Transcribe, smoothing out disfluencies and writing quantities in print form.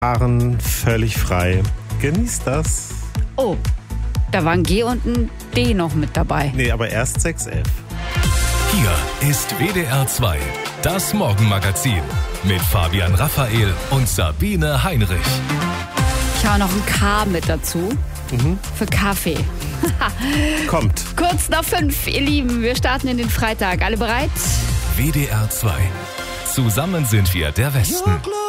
Fahren völlig frei. Genießt das. Oh, da war ein G und ein D noch mit dabei. Nee, aber erst 6:11. Hier ist WDR 2, das Morgenmagazin mit Fabian Raphael und Sabine Heinrich. Ich hau noch ein K mit dazu. Für Kaffee. Kommt. Kurz nach 5, ihr Lieben. Wir starten in den Freitag. Alle bereit? WDR 2. Zusammen sind wir der Westen.